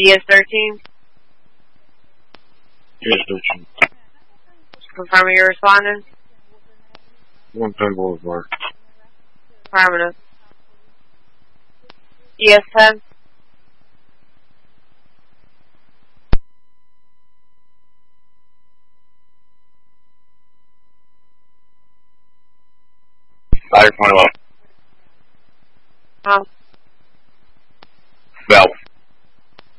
ES13. ES13. Confirming your responding. 110 Boulevard. Affirmative. ES10. Fire 21.